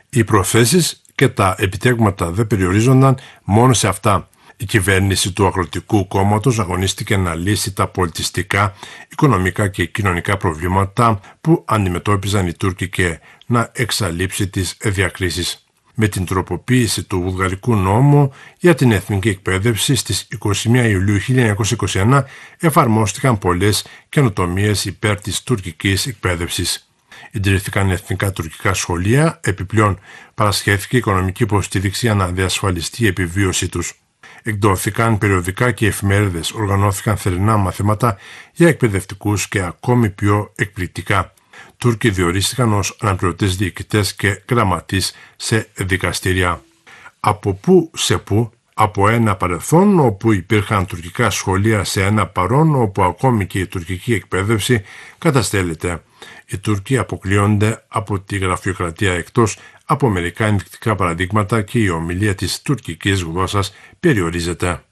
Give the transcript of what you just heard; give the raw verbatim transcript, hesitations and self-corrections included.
Οι προθέσεις και τα επιτεύγματα δεν περιορίζονταν μόνο σε αυτά. Η κυβέρνηση του Αγροτικού Κόμματος αγωνίστηκε να λύσει τα πολιτιστικά, οικονομικά και κοινωνικά προβλήματα που αντιμετώπιζαν οι Τούρκοι και να εξαλείψει τις διακρίσεις. Με την τροποποίηση του βουλγαρικού νόμου για την εθνική εκπαίδευση στις εικοστή πρώτη Ιουλίου χίλια εννιακόσια είκοσι ένα εφαρμόστηκαν πολλές καινοτομίες υπέρ της τουρκικής εκπαίδευσης. Ιδρύθηκαν εθνικά τουρκικά σχολεία, επιπλέον παρασχέθηκε οικονομική υποστήριξη για να διασφαλιστεί η επιβίωσή τους. Εκδόθηκαν περιοδικά και εφημερίδες, οργανώθηκαν θερινά μαθήματα για εκπαιδευτικούς και ακόμη πιο εκπληκτικά. Τούρκοι διορίστηκαν ως αναπληρωτές διοικητές και γραμματείς σε δικαστήρια. Από πού σε πού, από ένα παρελθόν όπου υπήρχαν τουρκικά σχολεία σε ένα παρόν όπου ακόμη και η τουρκική εκπαίδευση καταστέλλεται. Οι Τούρκοι αποκλείονται από τη γραφειοκρατία εκτός από μερικά ενδεικτικά παραδείγματα και η ομιλία της τουρκικής γλώσσας περιορίζεται.